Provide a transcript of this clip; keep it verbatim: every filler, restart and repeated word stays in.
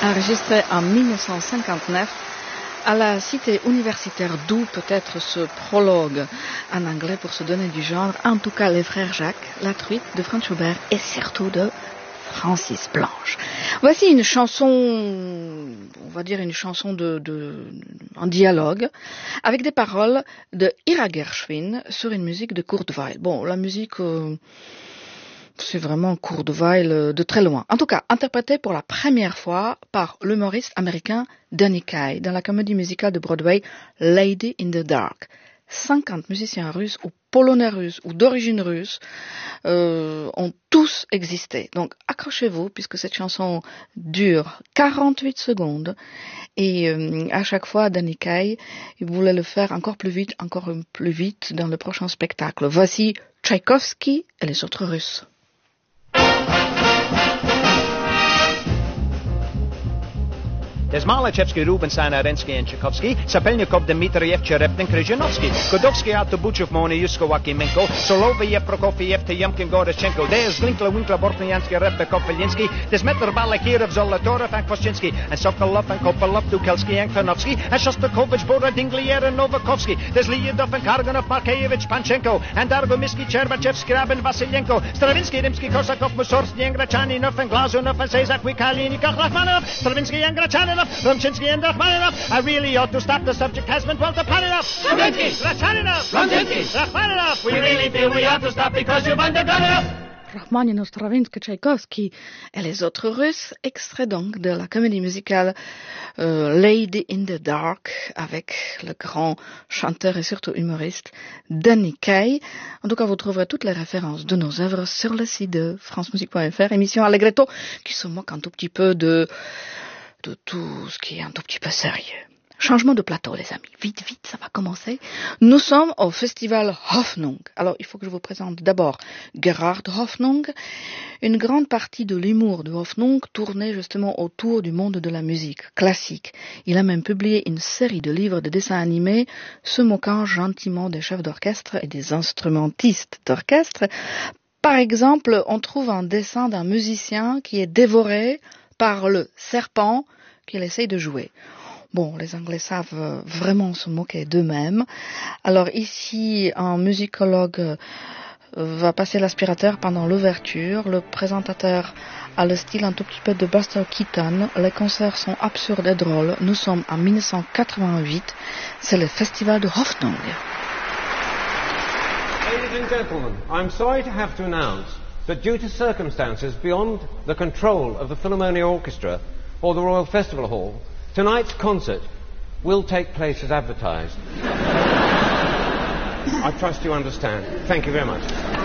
enregistré en mille neuf cent cinquante-neuf à la cité universitaire, d'où peut-être ce prologue en anglais pour se donner du genre, en tout cas les frères Jacques, La Truite de Franz Schubert et surtout de Francis Blanche. Voici une chanson, on va dire une chanson de, de, en dialogue, avec des paroles de Ira Gershwin sur une musique de Kurt Weill. Bon, la musique... Euh, c'est vraiment Kurt Weill de très loin. En tout cas, interprété pour la première fois par l'humoriste américain Danny Kaye dans la comédie musicale de Broadway Lady in the Dark. cinquante musiciens russes ou polonais russes ou d'origine russe euh, ont tous existé. Donc accrochez-vous puisque cette chanson dure quarante-huit secondes et euh, à chaque fois Danny Kaye il voulait le faire encore plus vite, encore plus vite dans le prochain spectacle. Voici Tchaïkovski et les autres Russes. There's Malachevsky, Rubinstein, Arensky, and Tchaikovsky, Sapelnikov, Dmitriev, Cherepnin, Krzyzhanovsky, Godovsky, Autobuchev, Moni, Yusko, Akimenko, Soloviev, Prokofiev, Teyemkin, Gorochenko. There's Glinkla, Winkler, Bortniansky, Rebekov, Felinsky. There's Metler, Balakirov, Zolotorov, and Kvoschinsky, and Sokolov, and Kopolov, Dukelski, and Kranovsky, and Shostakovich, Bora, Dinglier, and Novakovsky. There's Lyudov, and Karganov, Markeyevich, Panchenko, and Dargomisky, Cherbachev, Skrabin, Vasilyenko, Stravinsky, Rimsky, Korsakov, Mussorgsky, and Grachaninoff, and Glazunov, and Sezak, Vikalinikov, Rachmanov, Stravinsky, and Grachaninoff, Rumchinsky and Rachmaninoff. I really ought to stop. The subject has been well to Paninoff. Stravinsky, Rachmaninoff, Rumchinsky, Rachmaninoff. We really feel we ought to stop because you've underdone enough. Rachmaninoff, Stravinsky, Tchaïkovski et les autres Russes, extrait donc de la comédie musicale euh, Lady in the Dark avec le grand chanteur et surtout humoriste Danny Kaye. En tout cas, vous trouverez toutes les références de nos œuvres sur le site de france musique point f r, émission Allegretto qui se moque un tout petit peu de de tout ce qui est un tout petit peu sérieux. Changement de plateau, les amis. Vite, vite, ça va commencer. Nous sommes au festival Hoffnung. Alors, il faut que je vous présente d'abord Gerhard Hoffnung. Une grande partie de l'humour de Hoffnung tournait justement autour du monde de la musique classique. Il a même publié une série de livres de dessins animés se moquant gentiment des chefs d'orchestre et des instrumentistes d'orchestre. Par exemple, on trouve un dessin d'un musicien qui est dévoré par le serpent qu'il essaye de jouer. Bon, les Anglais savent vraiment se moquer d'eux-mêmes. Alors ici, un musicologue va passer l'aspirateur pendant l'ouverture. Le présentateur a le style un tout petit peu de Buster Keaton. Les concerts sont absurdes et drôles. Nous sommes en mille neuf cent quatre-vingt-huit. C'est le festival de Hoffnung. Ladies and gentlemen, I'm sorry to have to announce that due to circumstances beyond the control of the Philharmonia Orchestra or the Royal Festival Hall, tonight's concert will take place as advertised. I trust you understand. Thank you very much.